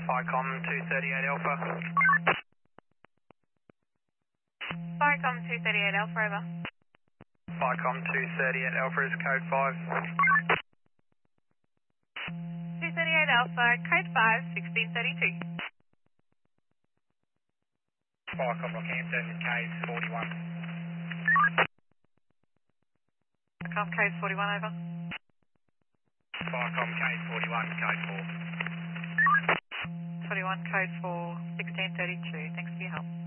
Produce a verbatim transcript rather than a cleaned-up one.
Vicom two thirty-eight Alpha. Vicom two thirty-eight Alpha, over. Vicom two thirty-eight Alpha is code five. two thirty-eight Alpha, code five, sixteen thirty-two. Vicom Rockhampton, code forty-one. Vicom code forty-one, over. Vicom code forty-one, code four. forty-one code for sixteen thirty-two. Thanks for your help.